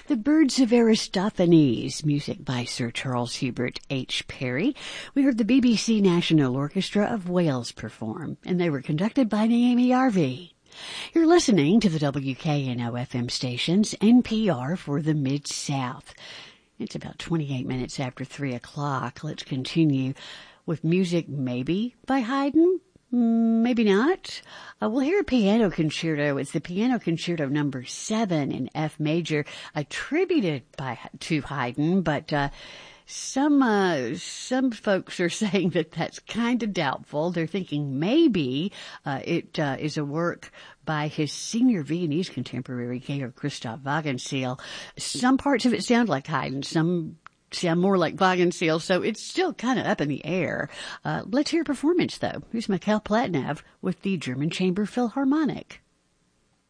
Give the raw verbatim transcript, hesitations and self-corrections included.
The Birds of Aristophanes, music by Sir Charles Hubert H. Parry. We heard the B B C National Orchestra of Wales perform, and they were conducted by Naomi Arvey. You're listening to the W K N O F M stations, N P R for the Mid-South. It's about twenty-eight minutes after three o'clock. Let's continue with music maybe by Haydn. Maybe not. Uh, we'll hear a piano concerto. It's the piano concerto number seven in F major, attributed by to Haydn, but uh, some uh, some folks are saying that that's kind of doubtful. They're thinking maybe uh, it uh, is a work by his senior Viennese contemporary, Georg Christoph Wagenseil. Some parts of it sound like Haydn, some sound more like Wagenseil, so it's still kind of up in the air. Uh, let's hear a performance, though. Here's Mikhail Platnev with the German Chamber Philharmonic.